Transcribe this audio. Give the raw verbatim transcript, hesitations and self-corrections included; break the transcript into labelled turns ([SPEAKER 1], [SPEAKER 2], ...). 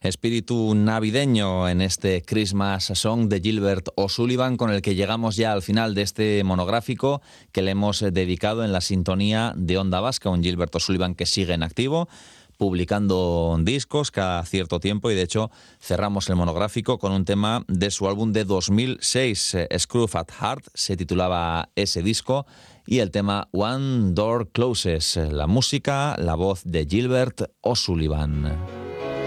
[SPEAKER 1] Espíritu navideño en este Christmas Song de Gilbert O'Sullivan, con el que llegamos ya al final de este monográfico que le hemos dedicado en la sintonía de Onda Vasca. Un Gilbert O'Sullivan que sigue en activo, publicando discos cada cierto tiempo, y de hecho cerramos el monográfico con un tema de su álbum de dos mil seis, Screw at Heart, se titulaba ese disco, y el tema One Door Closes, la música, la voz de Gilbert O'Sullivan.